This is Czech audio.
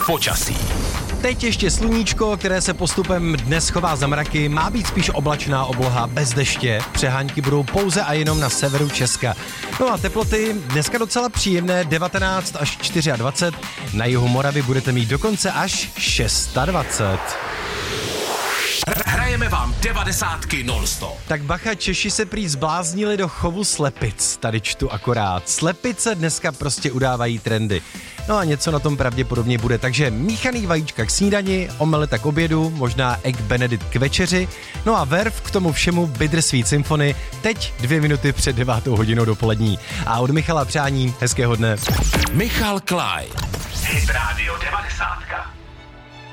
Počasí. Teď ještě sluníčko, které se postupem dnes chová za mraky, má být spíš oblačná obloha bez deště. Přehánky budou pouze a jenom na severu Česka. No a teploty dneska docela příjemné, 19 až 24. Na jihu Moravy budete mít dokonce až 26. Hrajeme vám 90 non-stop. Tak bacha, Češi se prý zbláznili do chovu slepic. Tady čtu akorát. Slepice dneska prostě udávají trendy. No a něco na tom pravděpodobně bude, takže míchaný vajíčka k snídani, omeleta k obědu, možná egg benedict k večeři, no a verv k tomu všemu Bittersweet Symphony, teď 2 minuty před 9 hodinou dopolední. A od Michala přání hezkého dne. Michal Klaj. Hit Radio 90.